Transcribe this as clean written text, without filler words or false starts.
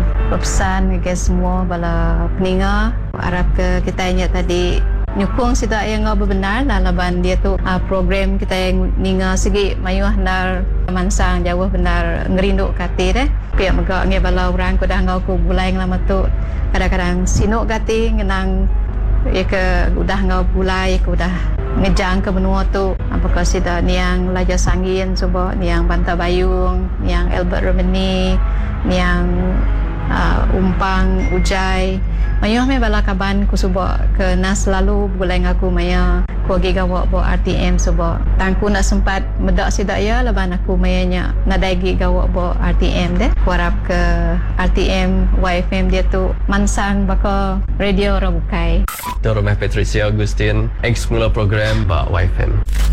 berpesan ke semua bala peninga. Harap ke kita ingat tadi nyukung sida yang benar laban dia tu program kita yang ninga segi mayuh nar mansang jauh benar ngerinduk kati deh pia megak nge bala orang ko dah ngau ku bulai lama tu kadang-kadang sinuk kati ngenang ya ke udah ngau bulai ku dah ngejang ke benua tu apakah sida niang Laja Sangin coba niang Banta Bayung niang Albert Romani niang Umpang Ujai mayuh me bala kaban ku suba ke nas lalu bulai ngaku maya ku gi gawak bo RTM suba tangku nak sempat medak sidak ya laban aku mayanya nadai gi gawak bo RTM deh ku harap ke RTM YFM dia tu mansang baka radio Rabukai Itu Rumah Patricia Agustin ex mula program Pak YFM.